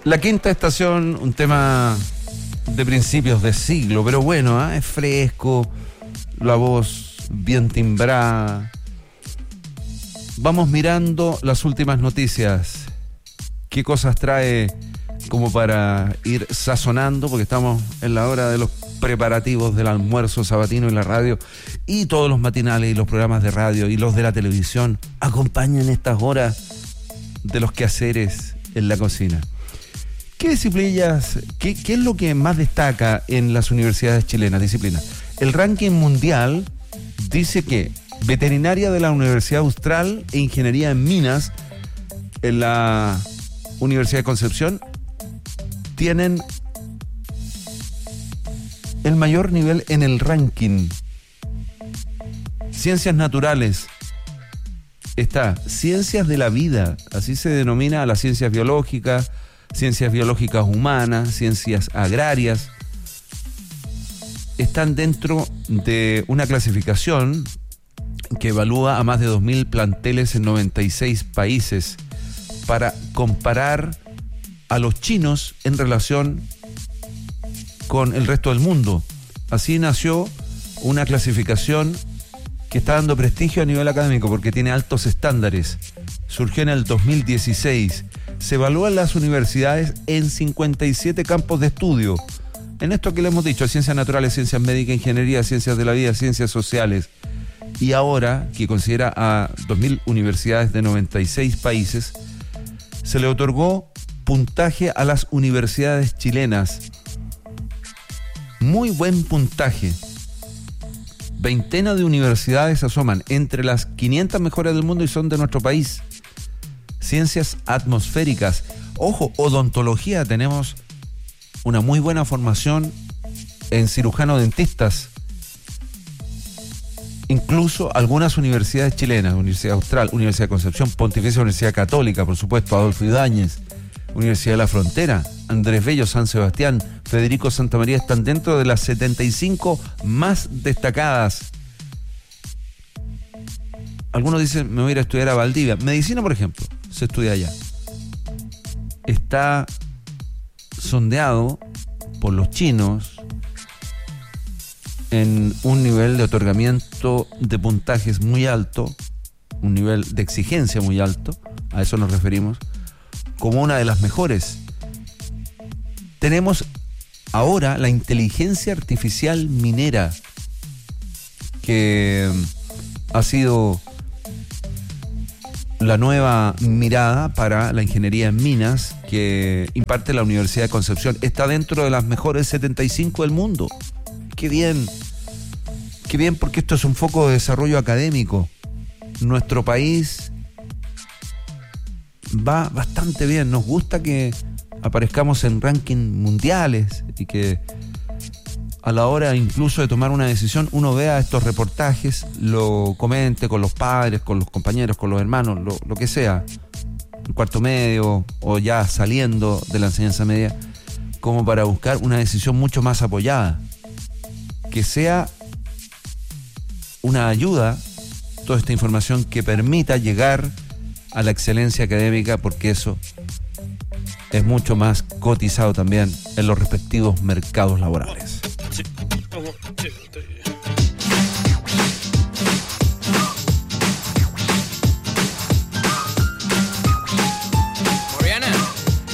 La quinta estación, un tema de principios de siglo, pero bueno, es fresco, la voz bien timbrada. Vamos mirando las últimas noticias. ¿Qué cosas trae como para ir sazonando? Porque estamos en la hora de los preparativos del almuerzo sabatino y la radio, y todos los matinales y los programas de radio y los de la televisión acompañan estas horas de los quehaceres en la cocina. ¿Qué disciplinas, qué es lo que más destaca en las universidades chilenas? Disciplinas. El ranking mundial dice que veterinaria de la Universidad Austral e ingeniería en minas en la Universidad de Concepción tienen el mayor nivel en el ranking. Ciencias naturales. Está ciencias de la vida, así se denomina a las ciencias biológicas humanas, ciencias agrarias. Están dentro de una clasificación que evalúa a más de 2.000 planteles en 96 países para comparar a los chinos en relación con el resto del mundo. Así nació una clasificación que está dando prestigio a nivel académico porque tiene altos estándares. Surgió en el 2016. Se evalúan las universidades en 57 campos de estudio. En esto que le hemos dicho, ciencias naturales, ciencias médicas, ingeniería, ciencias de la vida, ciencias sociales. Y ahora, que considera a 2.000 universidades de 96 países, se le otorgó puntaje a las universidades chilenas. Muy buen puntaje. Veintena de universidades asoman entre las 500 mejores del mundo y son de nuestro país. Ciencias atmosféricas. Ojo, odontología. Tenemos una muy buena formación en cirujanos dentistas. Incluso algunas universidades chilenas, Universidad Austral, Universidad de Concepción, Pontificia Universidad Católica, por supuesto, Adolfo Ibáñez, Universidad de la Frontera, Andrés Bello, San Sebastián, Federico Santa María, están dentro de las 75 más destacadas. Algunos dicen, me voy a ir a estudiar a Valdivia. Medicina, por ejemplo, se estudia allá. Está sondeado por los chinos en un nivel de otorgamiento de puntajes muy alto, un nivel de exigencia muy alto, a eso nos referimos, como una de las mejores. Tenemos ahora la inteligencia artificial minera, que ha sido la nueva mirada para la ingeniería en minas que imparte la Universidad de Concepción. Está dentro de las mejores 75 del mundo. Qué bien, porque esto es un foco de desarrollo académico. Nuestro país va bastante bien. Nos gusta que aparezcamos en rankings mundiales y que a la hora incluso de tomar una decisión uno vea estos reportajes, lo comente con los padres, con los compañeros, con los hermanos, lo que sea, en cuarto medio o ya saliendo de la enseñanza media, como para buscar una decisión mucho más apoyada, que sea una ayuda toda esta información que permita llegar a la excelencia académica, porque eso es mucho más cotizado también en los respectivos mercados laborales. 1, 2, 3